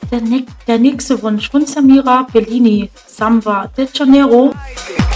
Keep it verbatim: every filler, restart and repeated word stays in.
Der, ne der nächste Wunsch von Samira Bellini, Samba de Janeiro.